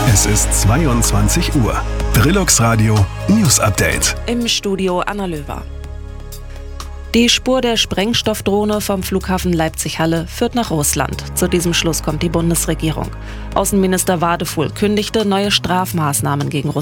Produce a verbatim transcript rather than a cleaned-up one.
Es ist zweiundzwanzig Uhr. Drilux Radio News Update. Im Studio Anna Löwer. Die Spur der Sprengstoffdrohne vom Flughafen Leipzig-Halle führt nach Russland. Zu diesem Schluss kommt die Bundesregierung. Außenminister Wadefuhl kündigte neue Strafmaßnahmen gegen Russland